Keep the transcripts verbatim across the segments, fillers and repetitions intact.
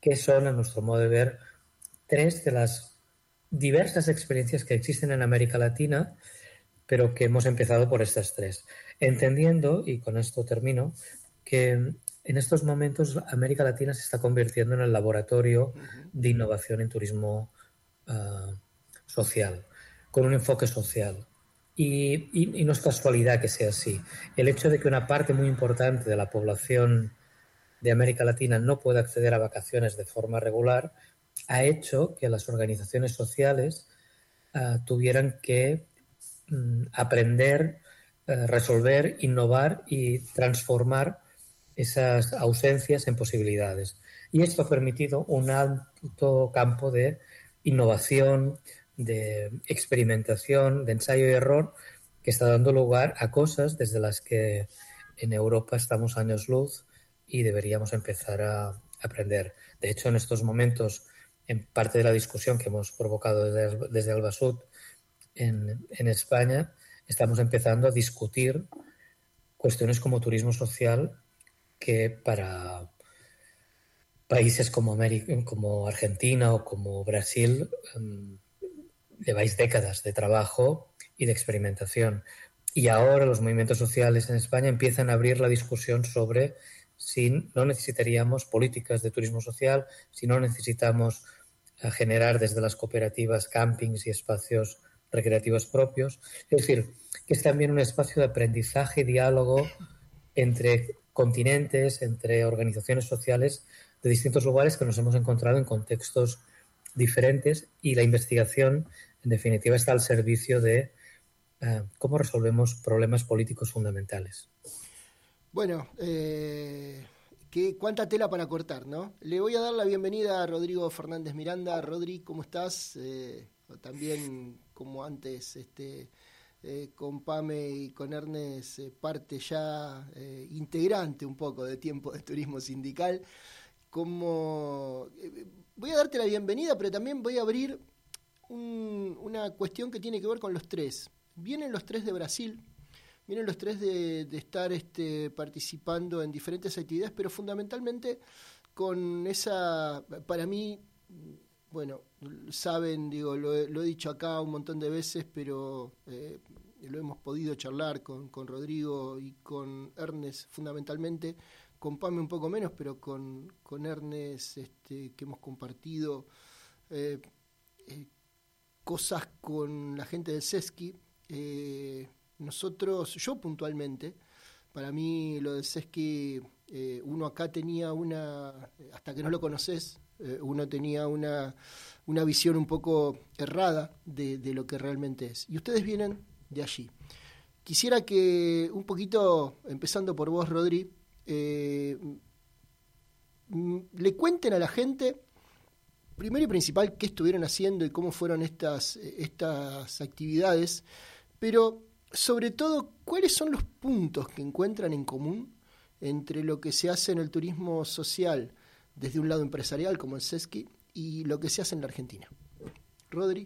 que son, a nuestro modo de ver, tres de las diversas experiencias que existen en América Latina, pero que hemos empezado por estas tres. Entendiendo, y con esto termino, que en estos momentos América Latina se está convirtiendo en el laboratorio Uh-huh. de innovación en turismo uh, social, con un enfoque social. Y, y, y no es casualidad que sea así. El hecho de que una parte muy importante de la población de América Latina no pueda acceder a vacaciones de forma regular ha hecho que las organizaciones sociales uh, tuvieran que um, aprender, uh, resolver, innovar y transformar esas ausencias en posibilidades. Y esto ha permitido un alto campo de innovación, de experimentación, de ensayo y error, que está dando lugar a cosas desde las que en Europa estamos años luz y deberíamos empezar a aprender. De hecho, en estos momentos, en parte de la discusión que hemos provocado desde, desde Albasud en, en España, estamos empezando a discutir cuestiones como turismo social, que para países como, América, como Argentina o como Brasil um, lleváis décadas de trabajo y de experimentación. Y ahora los movimientos sociales en España empiezan a abrir la discusión sobre si no necesitaríamos políticas de turismo social, si no necesitamos generar desde las cooperativas campings y espacios recreativos propios. Es decir, que es también un espacio de aprendizaje y diálogo entre continentes, entre organizaciones sociales de distintos lugares que nos hemos encontrado en contextos diferentes, y la investigación, en definitiva, está al servicio de uh, cómo resolvemos problemas políticos fundamentales. Bueno, eh, ¿qué, cuánta tela para cortar, ¿no? Le voy a dar la bienvenida a Rodrigo Fernández Miranda. Rodri, ¿cómo estás? Eh, también, como antes, este, eh, con Pame y con Ernest, eh, parte ya eh, integrante un poco de Tiempo de Turismo Sindical. Como, eh, voy a darte la bienvenida, pero también voy a abrir un, una cuestión que tiene que ver con los tres. Vienen los tres de Brasil. Vienen los tres de, de estar este, participando en diferentes actividades, pero fundamentalmente con esa, para mí, bueno, saben, digo, lo, lo he dicho acá un montón de veces, pero eh, lo hemos podido charlar con, con Rodrigo y con Ernest fundamentalmente, con Pame un poco menos, pero con, con Ernest este, que hemos compartido eh, eh, cosas con la gente del Sesqui. Eh, Nosotros, yo puntualmente, para mí lo de Sesqui, eh, uno acá tenía una, hasta que no lo conoces, eh, uno tenía una, una visión un poco errada de, de lo que realmente es. Y ustedes vienen de allí. Quisiera que un poquito, empezando por vos, Rodri, eh, le cuenten a la gente, primero y principal, qué estuvieron haciendo y cómo fueron estas, estas actividades, pero sobre todo, ¿cuáles son los puntos que encuentran en común entre lo que se hace en el turismo social desde un lado empresarial, como el Sesqui, y lo que se hace en la Argentina? Rodri.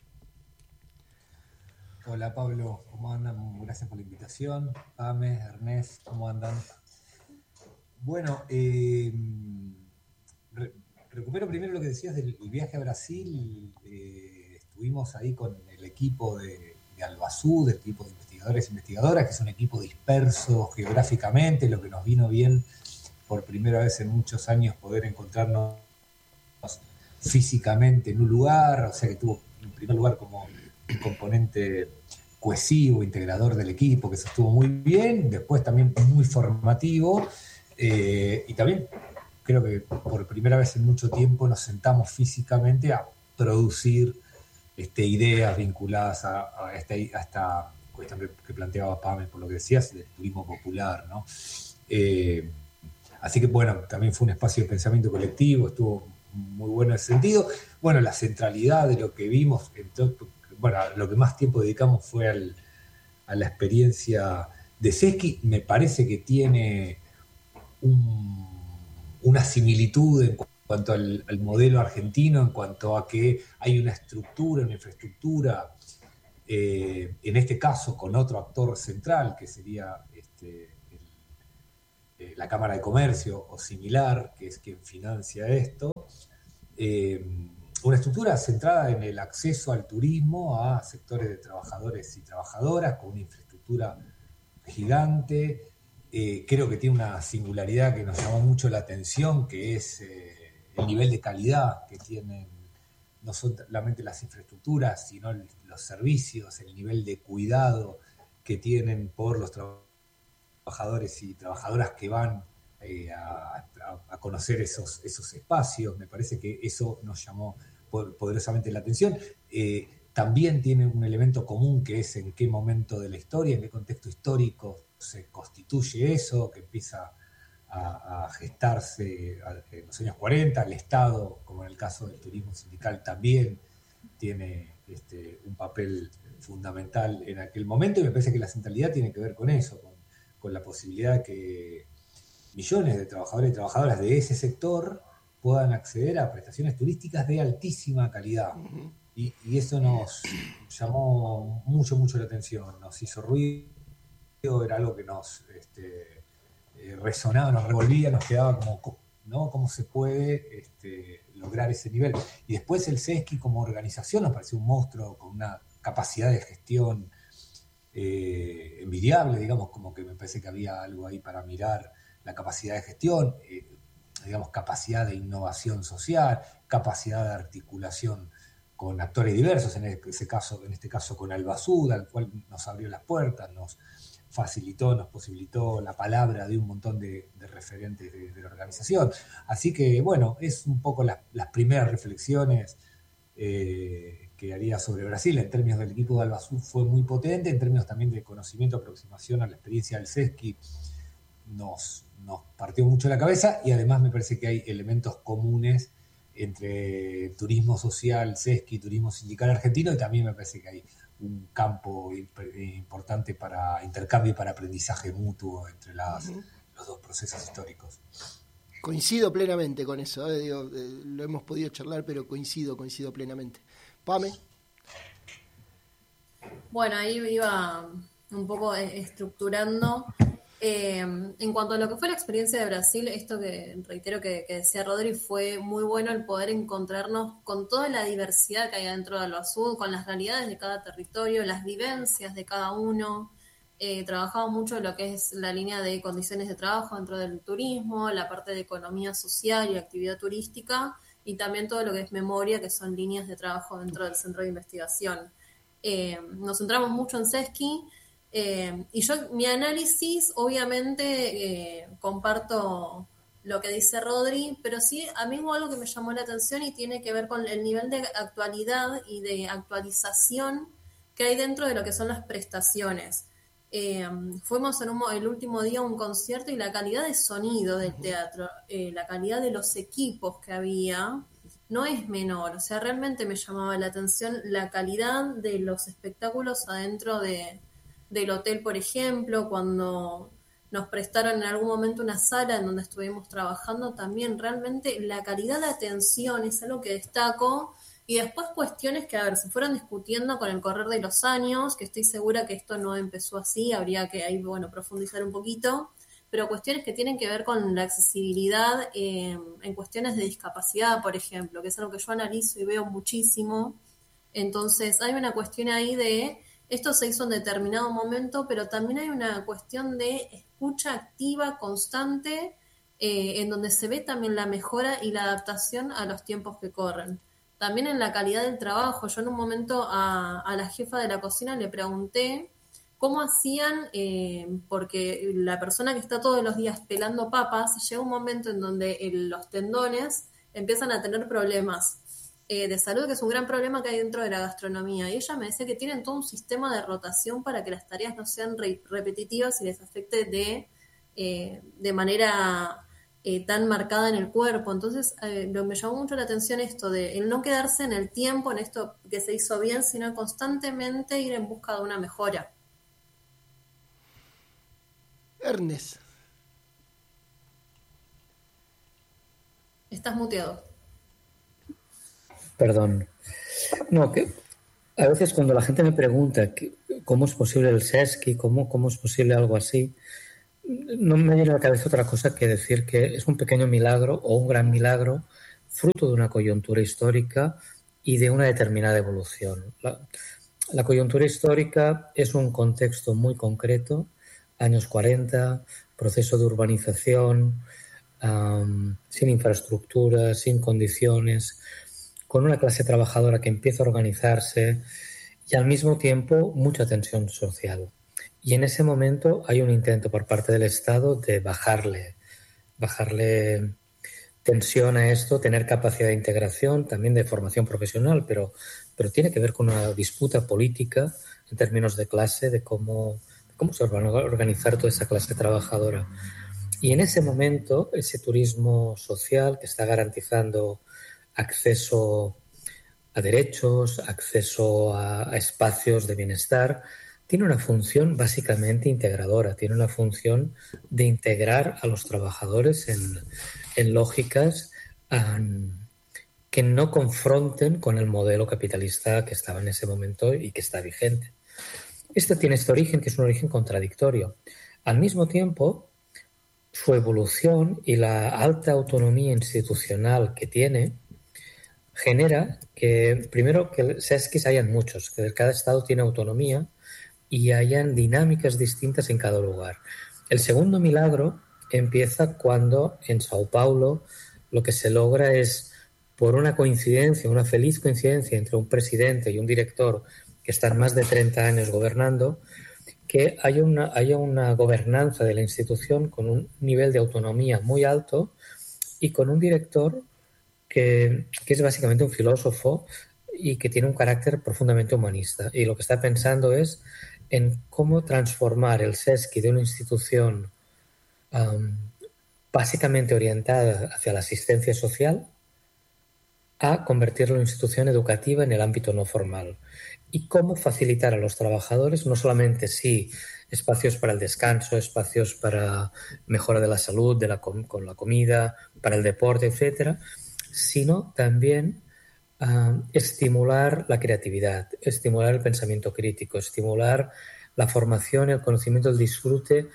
Hola Pablo, ¿cómo andan? Gracias por la invitación. Pame, Ernest, ¿cómo andan? Bueno, eh, re- recupero primero lo que decías del viaje a Brasil. Eh, estuvimos ahí con el equipo de de Albasud, del equipo de investigadores e investigadoras, que es un equipo disperso geográficamente, lo que nos vino bien por primera vez en muchos años poder encontrarnos físicamente en un lugar, o sea que tuvo en primer lugar como un componente cohesivo, integrador del equipo, que se estuvo muy bien, después también muy formativo, eh, y también creo que por primera vez en mucho tiempo nos sentamos físicamente a producir Este, ideas vinculadas a, a, esta, a esta cuestión que, que planteaba Pame, por lo que decías, del turismo popular, ¿no? Eh, así que, bueno, también fue un espacio de pensamiento colectivo, estuvo muy bueno en ese sentido. Bueno, la centralidad de lo que vimos, entonces, bueno, lo que más tiempo dedicamos fue al, a la experiencia de Sesqui. Me parece que tiene un, una similitud en en cuanto al, al modelo argentino, en cuanto a que hay una estructura, una infraestructura, eh, en este caso con otro actor central, que sería este, el, eh, la Cámara de Comercio o similar, que es quien financia esto, eh, una estructura centrada en el acceso al turismo a sectores de trabajadores y trabajadoras, con una infraestructura gigante. Eh, creo que tiene una singularidad que nos llamó mucho la atención, que es eh, el nivel de calidad que tienen no solamente las infraestructuras, sino los servicios, el nivel de cuidado que tienen por los trabajadores y trabajadoras que van eh, a, a, a conocer esos, esos espacios. Me parece que eso nos llamó poderosamente la atención. Eh, también tiene un elemento común, que es en qué momento de la historia, en qué contexto histórico se constituye eso, que empieza a, a gestarse en los años cuarenta. El Estado, como en el caso del turismo sindical, también tiene este, un papel fundamental en aquel momento, y me parece que la centralidad tiene que ver con eso, con, con la posibilidad de que millones de trabajadores y trabajadoras de ese sector puedan acceder a prestaciones turísticas de altísima calidad. Uh-huh. Y, y eso nos llamó mucho, mucho la atención, nos hizo ruido, era algo que nos este, eh, resonaba, nos revolvía, nos quedaba como, ¿no? ¿Cómo se puede este, lograr ese nivel? Y después el Sesqui como organización nos pareció un monstruo con una capacidad de gestión eh, envidiable, digamos, como que me parece que había algo ahí para mirar, la capacidad de gestión, eh, digamos, capacidad de innovación social, capacidad de articulación con actores diversos, en ese caso, en este caso con Albasud, al cual nos abrió las puertas, nos facilitó, nos posibilitó la palabra de un montón de, de referentes de, de la organización. Así que, bueno, es un poco la, las primeras reflexiones eh, que haría sobre Brasil. En términos del equipo de Albasud fue muy potente, en términos también de conocimiento, aproximación a la experiencia del Sesqui, nos, nos partió mucho la cabeza, y además me parece que hay elementos comunes entre turismo social, Sesqui, turismo sindical argentino, y también me parece que hay un campo importante para intercambio y para aprendizaje mutuo entre las, uh-huh. los dos procesos históricos. Coincido plenamente con eso, eh, digo, eh, lo hemos podido charlar, pero coincido, coincido plenamente. Pame. Bueno, ahí iba un poco estructurando. Eh, en cuanto a lo que fue la experiencia de Brasil, esto que reitero que, que decía Rodri, fue muy bueno el poder encontrarnos con toda la diversidad que hay dentro de Albasud, con las realidades de cada territorio, las vivencias de cada uno. Eh, trabajamos mucho lo que es la línea de condiciones de trabajo dentro del turismo, la parte de economía social y actividad turística, y también todo lo que es memoria, que son líneas de trabajo dentro del centro de investigación. Eh, nos centramos mucho en Sesqui. Eh, y yo, mi análisis, obviamente, eh, comparto lo que dice Rodri, pero sí, a mí hubo algo que me llamó la atención y tiene que ver con el nivel de actualidad y de actualización que hay dentro de lo que son las prestaciones. Eh, fuimos en un, el último día a un concierto, y la calidad de sonido del teatro, eh, la calidad de los equipos que había, no es menor. O sea, realmente me llamaba la atención la calidad de los espectáculos adentro de... del hotel, por ejemplo, cuando nos prestaron en algún momento una sala en donde estuvimos trabajando, también realmente la calidad de atención es algo que destaco. Y después cuestiones que, a ver, se fueron discutiendo con el correr de los años, que estoy segura que esto no empezó así, habría que ahí, bueno, profundizar un poquito, pero cuestiones que tienen que ver con la accesibilidad eh, en cuestiones de discapacidad, por ejemplo, que es algo que yo analizo y veo muchísimo. Entonces hay una cuestión ahí de... Esto se hizo en determinado momento, pero también hay una cuestión de escucha activa, constante, eh, en donde se ve también la mejora y la adaptación a los tiempos que corren. También en la calidad del trabajo. Yo en un momento a, a la jefa de la cocina le pregunté cómo hacían, eh, porque la persona que está todos los días pelando papas, llega un momento en donde el, los tendones empiezan a tener problemas Eh, de salud, que es un gran problema que hay dentro de la gastronomía, y ella me decía que tienen todo un sistema de rotación para que las tareas no sean re- repetitivas y les afecte de, eh, de manera eh, tan marcada en el cuerpo. Entonces eh, lo, me llamó mucho la atención esto de el no quedarse en el tiempo, en esto que se hizo bien, sino constantemente ir en busca de una mejora. Ernest. Estás muteado. Perdón. No, que a veces cuando la gente me pregunta que, cómo es posible el Sesqui, cómo, cómo es posible algo así, no me viene a la cabeza otra cosa que decir que es un pequeño milagro o un gran milagro fruto de una coyuntura histórica y de una determinada evolución. La, la coyuntura histórica es un contexto muy concreto, años cuarenta, proceso de urbanización, um, sin infraestructura, sin condiciones, con una clase trabajadora que empieza a organizarse y al mismo tiempo mucha tensión social. Y en ese momento hay un intento por parte del Estado de bajarle, bajarle tensión a esto, tener capacidad de integración, también de formación profesional, pero, pero tiene que ver con una disputa política en términos de clase, de cómo, cómo se va a organizar toda esa clase trabajadora. Y en ese momento, ese turismo social que está garantizando acceso a derechos, acceso a, a espacios de bienestar, tiene una función básicamente integradora, tiene una función de integrar a los trabajadores en, en lógicas um, que no confronten con el modelo capitalista que estaba en ese momento y que está vigente. Esto tiene este origen, que es un origen contradictorio. Al mismo tiempo, su evolución y la alta autonomía institucional que tiene genera que, primero, que sesquis hayan muchos, que cada estado tiene autonomía y hayan dinámicas distintas en cada lugar. El segundo milagro empieza cuando en Sao Paulo lo que se logra es, por una coincidencia, una feliz coincidencia entre un presidente y un director que están más de treinta años gobernando, que haya una, haya una gobernanza de la institución con un nivel de autonomía muy alto y con un director que, que es básicamente un filósofo y que tiene un carácter profundamente humanista. Y lo que está pensando es en cómo transformar el sesqui de una institución um, básicamente orientada hacia la asistencia social a convertirlo en una institución educativa en el ámbito no formal. Y cómo facilitar a los trabajadores no solamente sí espacios para el descanso, espacios para mejora de la salud, de la com- con la comida, para el deporte, etcétera, sino también Uh, estimular la creatividad, estimular el pensamiento crítico, estimular la formación, el conocimiento, el disfrute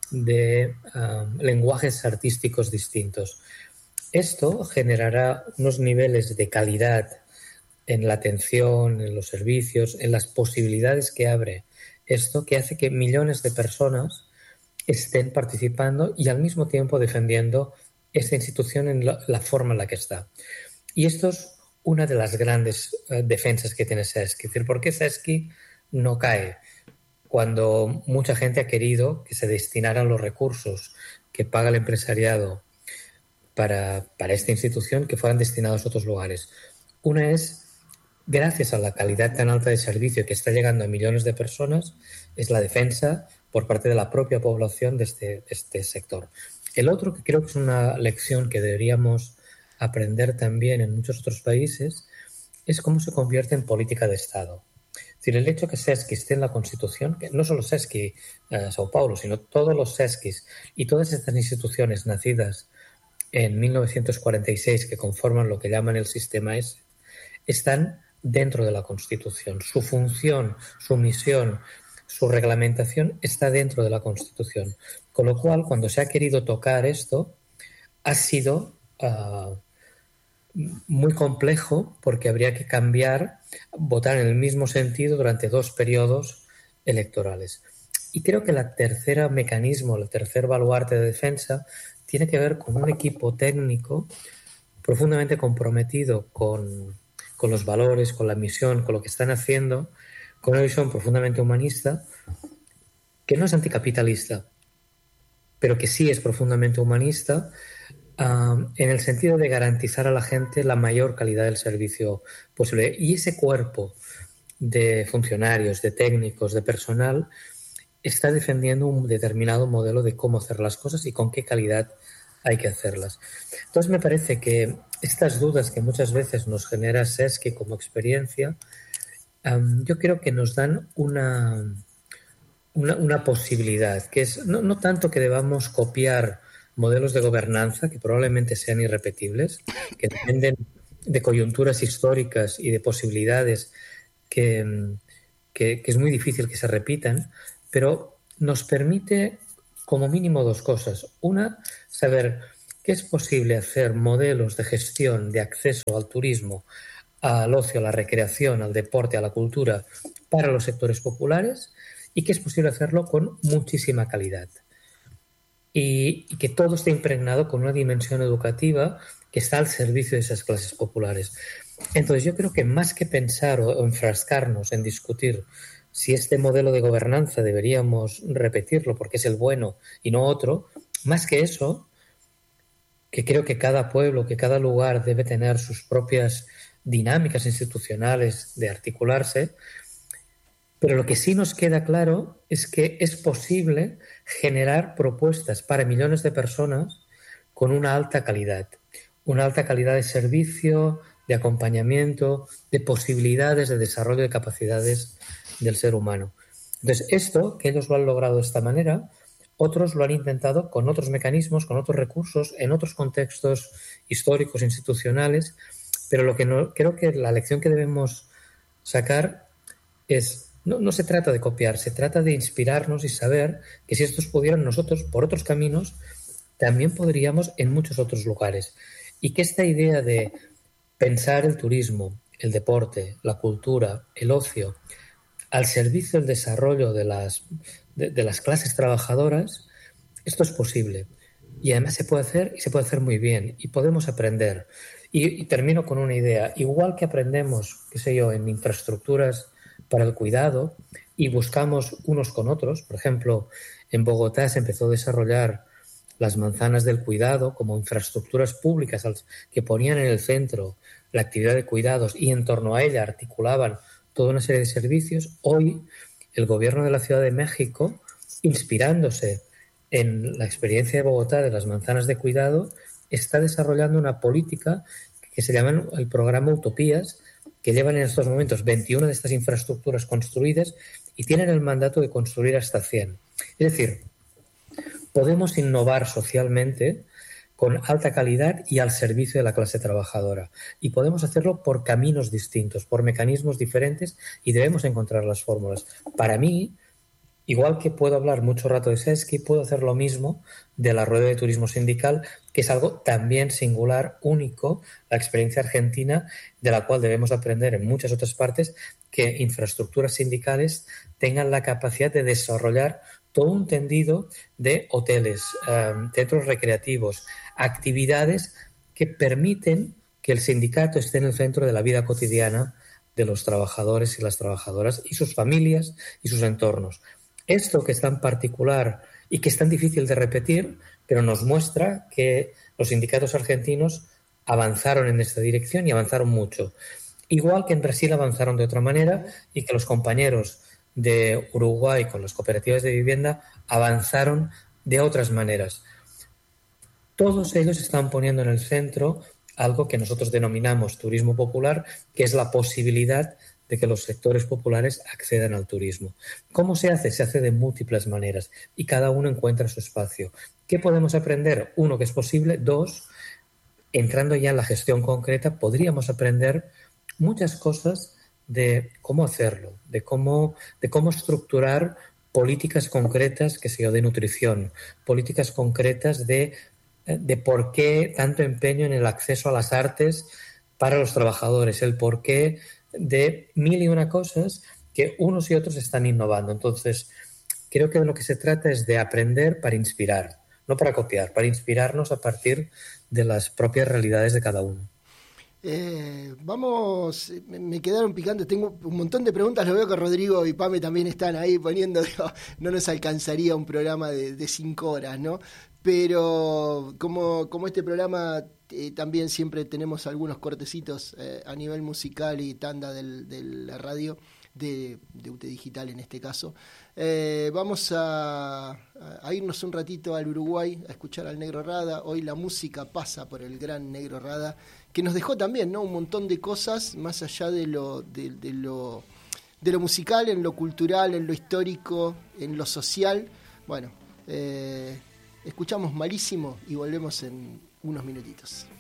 de uh, lenguajes artísticos distintos. Esto generará unos niveles de calidad en la atención, en los servicios, en las posibilidades que abre esto, que hace que millones de personas estén participando y al mismo tiempo defendiendo esta institución en la, la forma en la que está. Y esto es una de las grandes uh, defensas que tiene sesqui. Es decir, ¿por qué sesqui no cae? Cuando mucha gente ha querido que se destinaran los recursos que paga el empresariado para, para esta institución, que fueran destinados a otros lugares. Una es, gracias a la calidad tan alta de servicio que está llegando a millones de personas, es la defensa por parte de la propia población de este, de este sector. El otro, que creo que es una lección que deberíamos aprender también en muchos otros países, es cómo se convierte en política de Estado. Es decir, el hecho que sesqui esté en la Constitución, que no solo sesqui eh, Sao Paulo, sino todos los sesquis y todas estas instituciones nacidas en mil novecientos cuarenta y seis que conforman lo que llaman el sistema S, están dentro de la Constitución. Su función, su misión, su reglamentación está dentro de la Constitución. Con lo cual, cuando se ha querido tocar esto, ha sido Uh, muy complejo porque habría que cambiar, votar en el mismo sentido durante dos periodos electorales. Y creo que el tercer mecanismo, el tercer baluarte de defensa tiene que ver con un equipo técnico profundamente comprometido con, con los valores, con la misión, con lo que están haciendo, con una visión profundamente humanista, que no es anticapitalista, pero que sí es profundamente humanista, Uh, en el sentido de garantizar a la gente la mayor calidad del servicio posible. Y ese cuerpo de funcionarios, de técnicos, de personal, está defendiendo un determinado modelo de cómo hacer las cosas y con qué calidad hay que hacerlas. Entonces me parece que estas dudas que muchas veces nos genera sesqui como experiencia, um, yo creo que nos dan una, una, una posibilidad, que es no, no tanto que debamos copiar modelos de gobernanza que probablemente sean irrepetibles, que dependen de coyunturas históricas y de posibilidades que, que, que es muy difícil que se repitan, pero nos permite como mínimo dos cosas. Una, saber que es posible hacer modelos de gestión de acceso al turismo, al ocio, a la recreación, al deporte, a la cultura para los sectores populares y que es posible hacerlo con muchísima calidad. Y, y que todo esté impregnado con una dimensión educativa que está al servicio de esas clases populares. Entonces yo creo que más que pensar o, o enfrascarnos en discutir si este modelo de gobernanza deberíamos repetirlo porque es el bueno y no otro, más que eso, que creo que cada pueblo, que cada lugar debe tener sus propias dinámicas institucionales de articularse, pero lo que sí nos queda claro es que es posible generar propuestas para millones de personas con una alta calidad, una alta calidad de servicio, de acompañamiento, de posibilidades de desarrollo de capacidades del ser humano. Entonces, esto, que ellos lo han logrado de esta manera, otros lo han intentado con otros mecanismos, con otros recursos, en otros contextos históricos, institucionales, pero lo que no, creo que la lección que debemos sacar es, no, no se trata de copiar, se trata de inspirarnos y saber que si estos pudieran nosotros, por otros caminos, también podríamos en muchos otros lugares. Y que esta idea de pensar el turismo, el deporte, la cultura, el ocio, al servicio del desarrollo de las, de, de las clases trabajadoras, esto es posible. Y además se puede hacer y se puede hacer muy bien y podemos aprender. Y, y termino con una idea. Igual que aprendemos, qué sé yo, en infraestructuras para el cuidado y buscamos unos con otros, por ejemplo, en Bogotá se empezó a desarrollar las manzanas del cuidado como infraestructuras públicas que ponían en el centro la actividad de cuidados y en torno a ella articulaban toda una serie de servicios. Hoy el gobierno de la Ciudad de México, inspirándose en la experiencia de Bogotá de las manzanas de cuidado, está desarrollando una política que se llama el programa Utopías, que llevan en estos momentos veintiuna de estas infraestructuras construidas y tienen el mandato de construir hasta cien. Es decir, podemos innovar socialmente con alta calidad y al servicio de la clase trabajadora. Y podemos hacerlo por caminos distintos, por mecanismos diferentes y debemos encontrar las fórmulas. Para mí, igual que puedo hablar mucho rato de Seski, puedo hacer lo mismo de la rueda de turismo sindical, que es algo también singular, único, la experiencia argentina, de la cual debemos aprender en muchas otras partes, que infraestructuras sindicales tengan la capacidad de desarrollar todo un tendido de hoteles, um, centros recreativos, actividades que permiten que el sindicato esté en el centro de la vida cotidiana de los trabajadores y las trabajadoras y sus familias y sus entornos. Esto que es tan particular y que es tan difícil de repetir, pero nos muestra que los sindicatos argentinos avanzaron en esta dirección y avanzaron mucho. Igual que en Brasil avanzaron de otra manera y que los compañeros de Uruguay con las cooperativas de vivienda avanzaron de otras maneras. Todos ellos están poniendo en el centro algo que nosotros denominamos turismo popular, que es la posibilidad de que los sectores populares accedan al turismo. ¿Cómo se hace? Se hace de múltiples maneras y cada uno encuentra su espacio. ¿Qué podemos aprender? Uno, que es posible. Dos, entrando ya en la gestión concreta, podríamos aprender muchas cosas de cómo hacerlo, de cómo, de cómo estructurar políticas concretas, que sé yo, de nutrición, políticas concretas de, de por qué tanto empeño en el acceso a las artes para los trabajadores, el por qué de mil y una cosas que unos y otros están innovando. Entonces, creo que de lo que se trata es de aprender para inspirar, no para copiar, para inspirarnos a partir de las propias realidades de cada uno. Eh, vamos, me quedaron picantes, tengo un montón de preguntas, lo veo que Rodrigo y Pame también están ahí poniendo, digo, no nos alcanzaría un programa de, de cinco horas, ¿no? Pero como, como este programa eh, también siempre tenemos algunos cortecitos eh, a nivel musical y tanda del, de la radio, de, de U T Digital en este caso, eh, vamos a, a irnos un ratito al Uruguay a escuchar al Negro Rada. Hoy la música pasa por el gran Negro Rada, que nos dejó también, ¿no?, un montón de cosas más allá de lo, de, de lo, de lo musical, en lo cultural, en lo histórico, en lo social. Bueno, eh, escuchamos Malísimo y volvemos en unos minutitos.